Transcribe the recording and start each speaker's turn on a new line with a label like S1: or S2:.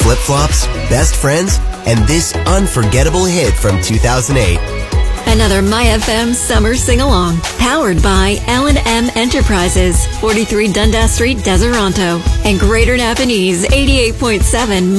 S1: flip-flops, best friends, and this unforgettable hit from 2008.
S2: Another MyFM Summer Sing-Along, powered by L&M Enterprises, 43 Dundas Street, Deseronto, and Greater Napanese 88.7